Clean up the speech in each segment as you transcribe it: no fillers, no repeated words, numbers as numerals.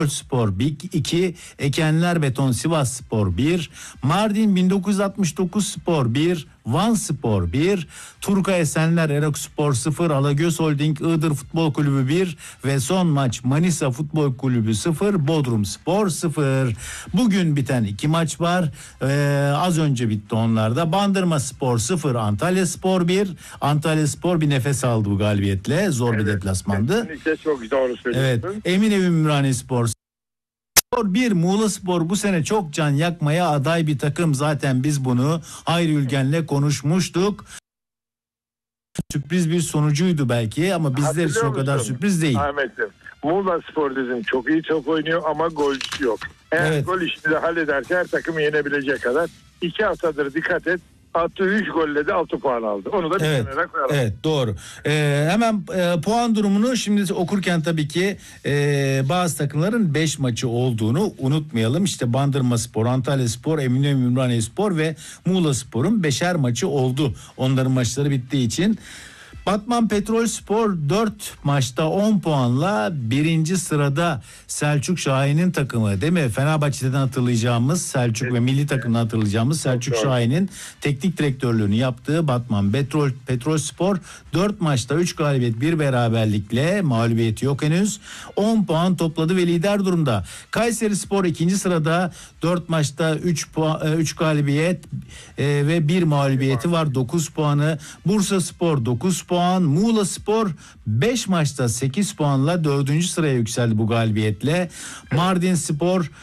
Spor 2, Ekenler Beton Sivas Spor 1, Mardin 1969 Spor 1, Van Spor 1, Turka Esenler Erok Spor 0, Alagöz Holding Iğdır Futbol Kulübü 1 ve son maç Manisa Futbol Kulübü 0, Bodrum Spor 0. Bugün biten 2 maç var. Az önce bitti onlarda. Bandırma Spor 0, Antalya Spor 1. Antalya Spor bir nefes aldı bu galibiyetle. Zor bir deplasmandı. Kesinlikle çok doğru söylüyorsun. Evet. Eminönü Ümraniye Spor 1, Muğla Spor bu sene çok can yakmaya aday bir takım. Zaten biz bunu Hayri Ülgen'le konuşmuştuk. Sürpriz bir sonucuydu belki ama bizler için o kadar sürpriz değil. Ahmet'im, Muğla Spor dedim çok iyi top oynuyor ama golcüsü yok. Eğer gol işini de hallederse her takımı yenebilecek kadar. 2 haftadır dikkat et. Attığı 3 golle de 6 puan aldı. Onu da bir kenara koyalım. Evet, doğru. Hemen puan durumunu şimdi okurken tabii ki bazı takımların 5 maçı olduğunu unutmayalım. İşte Bandırma Spor, Antalya Spor, Eminönü Ümraniye Spor ve Muğla Spor'un 5'er maçı oldu. Onların maçları bittiği için. Batman Petrol Spor 4 maçta 10 puanla 1. sırada. Selçuk Şahin'in takımı değil mi? Fenerbahçe'den hatırlayacağımız Selçuk ve milli takımdan hatırlayacağımız Selçuk Şahin'in teknik direktörlüğünü yaptığı Batman Petrol Spor 4 maçta 3 galibiyet 1 beraberlikle, mağlubiyeti yok henüz, 10 puan topladı ve lider durumda. Kayseri Spor 2. sırada 4 maçta 3 galibiyet ve 1 mağlubiyeti var, 9 puanı. Bursa Spor 9 puan. Muğla Spor 5 maçta 8 puanla 4. sıraya yükseldi bu galibiyetle. Mardin Spor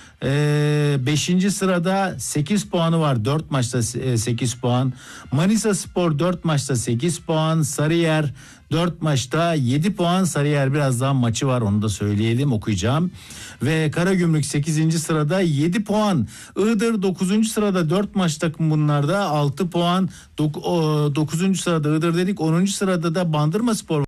5. sırada 8 puanı var. 4 maçta 8 puan. Manisa Spor 4 maçta 8 puan. Sarıyer 4 maçta 7 puan. Sarıyer biraz daha maçı var, onu da söyleyelim, okuyacağım. Ve Karagümrük 8. sırada 7 puan. Iğdır 9. sırada 4 maç takım bunlarda 6 puan. 9. sırada Iğdır dedik. 10. sırada da Bandırma Spor.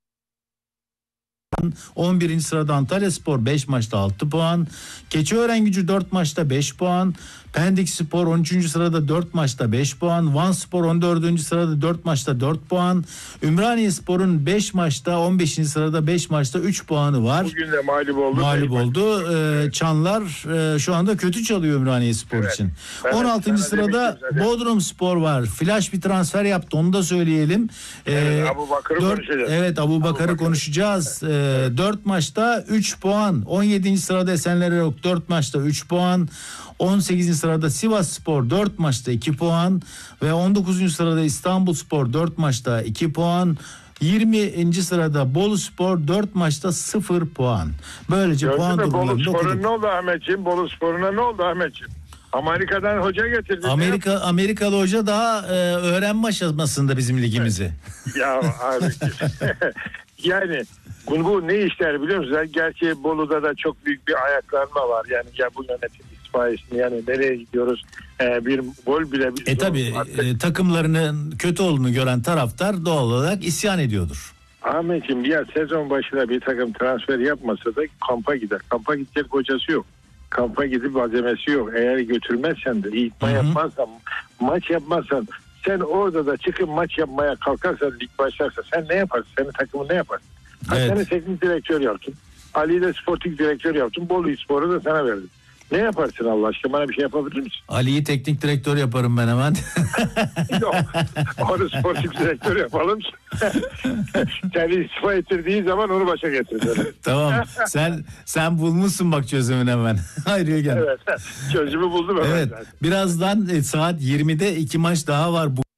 11. sırada Antalya Spor 5 maçta 6 puan. Keçiören 4 maçta 5 puan. Pendik Spor 13. sırada 4 maçta 5 puan. Van Spor 14. sırada 4 maçta 4 puan. Ümraniye Spor'un 5 maçta 15. sırada 5 maçta 3 puanı var. Bugün de mağlup oldu. Çanlar şu anda kötü çalıyor Ümraniye Spor için. 16. sırada Bodrum Spor var. Flash bir transfer yaptı, onu da söyleyelim. Abubakar'ı konuşacağız. Evet, Abubakar'ı konuşacağız. 4 maçta 3 puan. 17. sırada Esenler Erok 4 maçta 3 puan. 18. sırada Sivas Spor 4 maçta 2 puan ve 19. sırada İstanbul Spor 4 maçta 2 puan. 20. sırada Bolu Spor 4 maçta 0 puan. Böylece puan durumlarında Bolu Spor'un ne oldu Ahmetciğim? Bolu Spor'una ne oldu Ahmetciğim? Amerika'dan hoca getirdi. Amerikalı hoca daha öğrenme aşamasında bizim ligimizi. Ya abi. Yani bu ne işler biliyor musunuz? Gerçi Bolu'da da çok büyük bir ayaklanma var. Yani ya bu yönetim itfaiyesini, yani nereye gidiyoruz? Bir gol bile tabii takımlarının kötü olduğunu gören taraftar doğal olarak isyan ediyordur. Ahmetciğim, ya sezon başında bir takım transfer yapmasa da kampa gider. Kampa gidecek hocası yok. Kampa gidip malzemesi yok. Eğer götürmezsen de idman yapmazsan, maç yapmazsan, sen orada da çıkıp maç yapmaya kalkarsan, lig başlarsa sen ne yaparsın? Senin takımın ne yapar? Evet. Seni teknik direktör yaptın. Ali'yi de sportif direktör yaptın. Bolu Spor'u da sana verdim. Ne yaparsın Allah aşkına? Bana bir şey yapabilir misin? Ali'yi teknik direktör yaparım ben hemen. Yok. Onu sportif direktör yapalım. Seni istifa ettirdiği zaman onu başa getir. Tamam. Sen bulmuşsun bak çözümünü hemen. Hayır Ülgen. Evet. Çözümü buldum hemen. Evet. Birazdan saat 20'de 2 maç daha var. Bu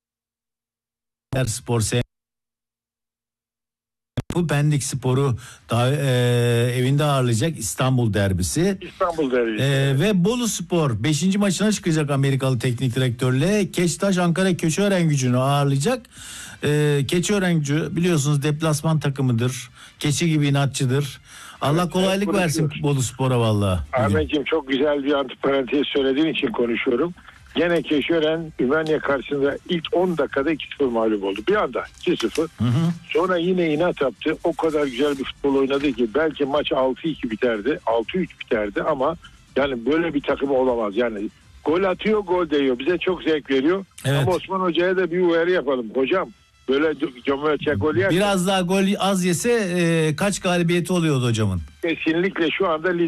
Spor Pendik Spor'u evinde ağırlayacak İstanbul derbisi. Ve Bolu Spor 5. maçına çıkacak Amerikalı teknik direktörle. Keçtaş Ankara Keçiören Gücü'nü ağırlayacak. Keçiören Gücü biliyorsunuz deplasman takımıdır. Keçi gibi inatçıdır. Allah kolaylık versin Bolu Spor'a vallahi. Ahmetciğim, çok güzel bir antiparantez söylediğin için konuşuyorum. Gene Keçiören Ümraniye karşısında ilk 10 dakikada 2-0 mağlup oldu. Bir anda 2-0. Sonra yine inat yaptı. O kadar güzel bir futbol oynadı ki belki maç 6-2 biterdi. 6-3 biterdi ama yani böyle bir takım olamaz. Yani gol atıyor, gol değiyor. Bize çok zevk veriyor. Evet. Ama Osman Hoca'ya da bir uyarı yapalım. Hocam, böyle cömertçe gol yerse Biraz daha gol az yese kaç galibiyeti oluyordu hocamın? kesinlikle şu anda